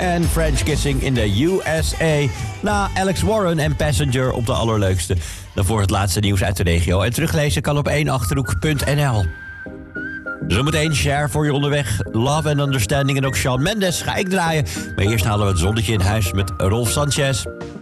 en French Kissing in de USA. Na Alex Warren en Passenger op de allerleukste. Daarvoor het laatste nieuws uit de regio. En teruglezen kan op 1achterhoek.nl. Zometeen Cher voor je onderweg. Love and Understanding en ook Shawn Mendes ga ik draaien. Maar eerst halen we het zonnetje in huis met Rolf Sanchez.